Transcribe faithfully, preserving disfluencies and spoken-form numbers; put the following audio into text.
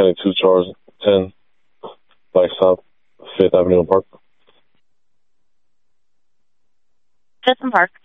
County two Charles ten, like South Fifth Avenue and Park. Just in Park.